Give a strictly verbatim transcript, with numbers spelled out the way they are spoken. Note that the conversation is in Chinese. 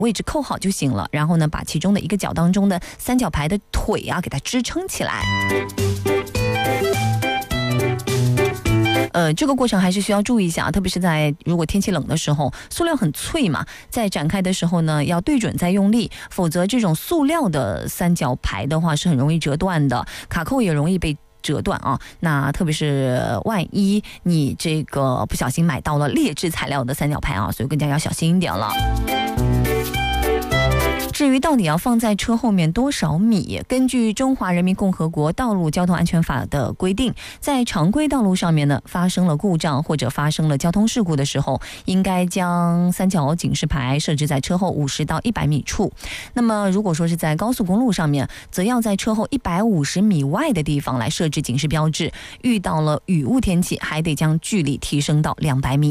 位置扣好就行了，然后呢，把其中的一个角当中的三角牌的腿啊，给它支撑起来。呃，这个过程还是需要注意一下，特别是在如果天气冷的时候，塑料很脆嘛，在展开的时候呢，要对准再用力，否则这种塑料的三角牌的话是很容易折断的，卡扣也容易被折断啊。那特别是万一你这个不小心买到了劣质材料的三角牌啊，所以更加要小心一点了。至于到底要放在车后面多少米，根据中华人民共和国道路交通安全法的规定，在常规道路上面呢，发生了故障或者发生了交通事故的时候，应该将三角警示牌设置在车后五十到一百米处。那么如果说是在高速公路上面，则要在车后一百五十米外的地方来设置警示标志。遇到了雨雾天气，还得将距离提升到两百米。